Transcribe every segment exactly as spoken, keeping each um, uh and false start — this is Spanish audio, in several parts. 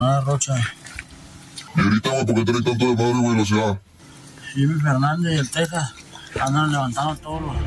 Ah, Rocha. Y ahorita, güey, ¿por qué trae tanto de madre, güey, en la ciudad? Jimmy Fernández y el Texas andan levantando todos los...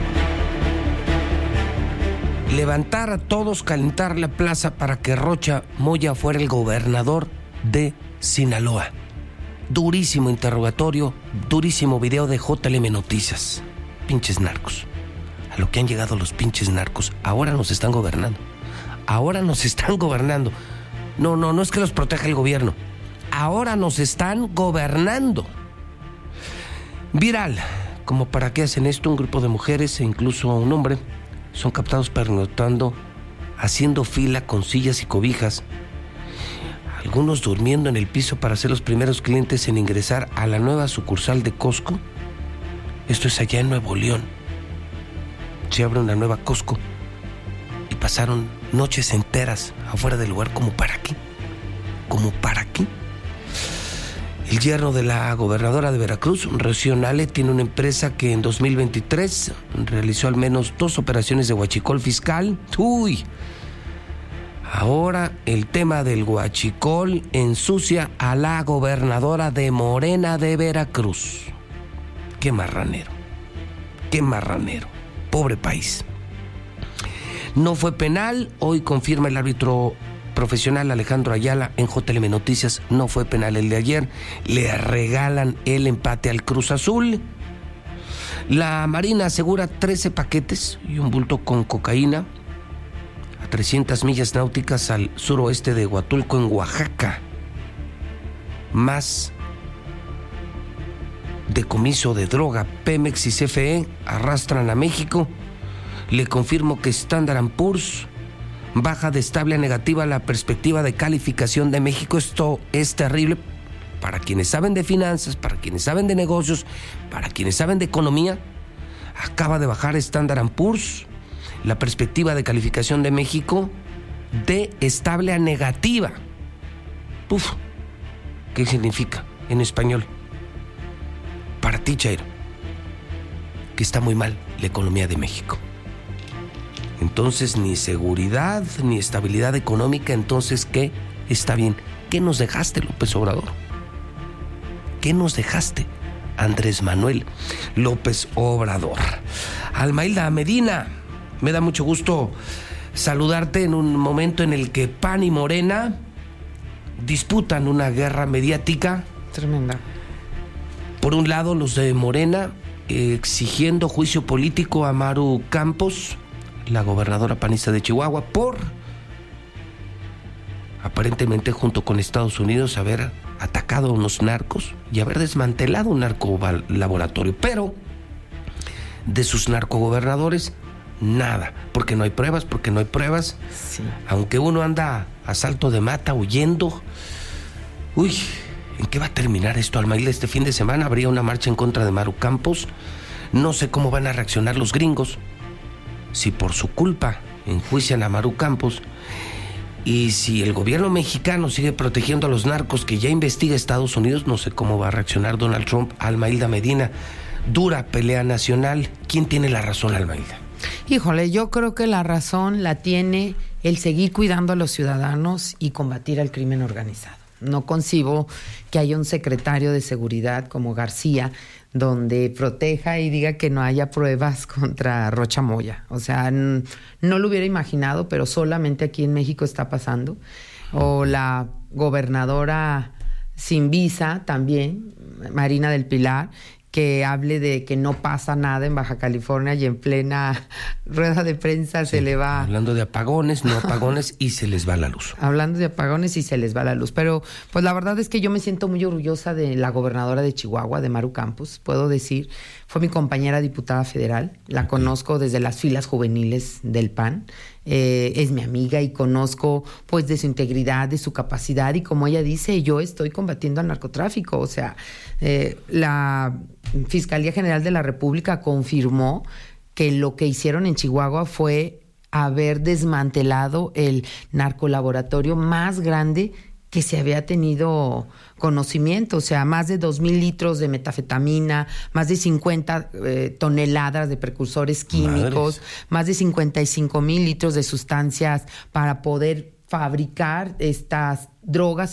Levantar a todos, calentar la plaza para que Rocha Moya fuera el gobernador de Sinaloa. Durísimo interrogatorio, durísimo video de J L M Noticias. Pinches narcos. A lo que han llegado los pinches narcos. Ahora nos están gobernando. Ahora nos están gobernando. No, no, no es que los proteja el gobierno. Ahora nos están gobernando. Viral. Como para qué hacen esto, un grupo de mujeres e incluso un hombre son captados pernoctando, haciendo fila con sillas y cobijas. Algunos durmiendo en el piso para ser los primeros clientes en ingresar a la nueva sucursal de Costco. Esto es allá en Nuevo León. Se abre una nueva Costco y pasaron noches enteras afuera del lugar. ¿Como para qué? ¿Como para qué? El yerno de la gobernadora de Veracruz, Rocío Nale, tiene una empresa que en dos mil veintitrés realizó al menos dos operaciones de huachicol fiscal. ¡Uy! Ahora el tema del huachicol ensucia a la gobernadora de Morena de Veracruz. ¡Qué marranero! ¡Qué marranero! Pobre país. No fue penal, hoy confirma el árbitro profesional Alejandro Ayala en J L M Noticias. No fue penal el de ayer. Le regalan el empate al Cruz Azul. La Marina asegura trece paquetes y un bulto con cocaína a trescientas millas náuticas al suroeste de Huatulco, en Oaxaca. Más decomiso de droga. Pemex y C F E arrastran a México. Le confirmo que Standard and Poor's baja de estable a negativa la perspectiva de calificación de México. Esto es terrible para quienes saben de finanzas, para quienes saben de negocios, para quienes saben de economía. Acaba de bajar Standard and Poor's la perspectiva de calificación de México de estable a negativa. Uf, ¿qué significa en español? Para ti, Chairo, que está muy mal la economía de México. Entonces, ni seguridad, ni estabilidad económica. Entonces, ¿qué está bien? ¿Qué nos dejaste, López Obrador? ¿Qué nos dejaste, Andrés Manuel López Obrador? Almailda Medina, me da mucho gusto saludarte en un momento en el que P A N y Morena disputan una guerra mediática. Tremenda. Por un lado, los de Morena eh, exigiendo juicio político a Maru Campos, la gobernadora panista de Chihuahua, por aparentemente junto con Estados Unidos haber atacado a unos narcos y haber desmantelado un narcolaboratorio. Pero de sus narcogobernadores, nada, porque no hay pruebas, porque no hay pruebas. Sí. Aunque uno anda a salto de mata huyendo. Uy, ¿en qué va a terminar esto, Almailda? Este fin de semana habría una marcha en contra de Maru Campos. No sé cómo van a reaccionar los gringos si por su culpa enjuician a Maru Campos, y si el gobierno mexicano sigue protegiendo a los narcos que ya investiga Estados Unidos. No sé cómo va a reaccionar Donald Trump. Almailda Medina, dura pelea nacional. ¿Quién tiene la razón, Almailda? Híjole, yo creo que la razón la tiene el seguir cuidando a los ciudadanos y combatir al crimen organizado. No concibo que haya un secretario de seguridad como García donde proteja y diga que no haya pruebas contra Rocha Moya. O sea, n- no lo hubiera imaginado, pero solamente aquí en México está pasando. O la gobernadora sin visa también, Marina del Pilar, que hable de que no pasa nada en Baja California y en plena rueda de prensa sí, se le va... Hablando de apagones, no apagones, y se les va la luz. Hablando de apagones y se les va la luz. Pero pues la verdad es que yo me siento muy orgullosa de la gobernadora de Chihuahua, de Maru Campos, puedo decir. Fue mi compañera diputada federal, la okay. conozco desde las filas juveniles del P A N. Eh, es mi amiga y conozco pues de su integridad, de su capacidad, y como ella dice, yo estoy combatiendo al narcotráfico. O sea, eh, la Fiscalía General de la República confirmó que lo que hicieron en Chihuahua fue haber desmantelado el narcolaboratorio más grande que se había tenido conocimiento. O sea, más de dos mil litros de metafetamina, más de cincuenta eh, toneladas de precursores químicos, Madres. más de cincuenta y cinco mil litros de sustancias para poder fabricar estas drogas